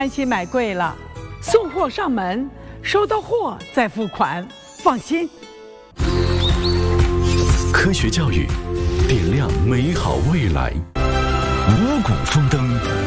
担心买贵了，送货上门，收到货再付款，放心。 科学教育，点亮美好未来。五谷丰登，